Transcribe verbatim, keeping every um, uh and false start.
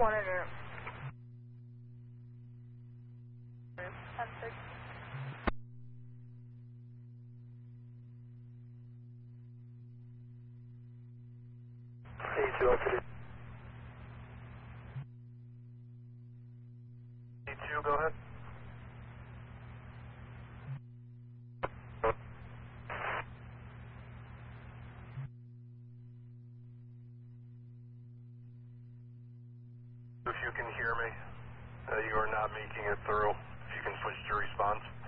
Monitor. ten six. eight two, eight two, go ahead. If you can hear me, uh, you are not making it through. If you can switch to response.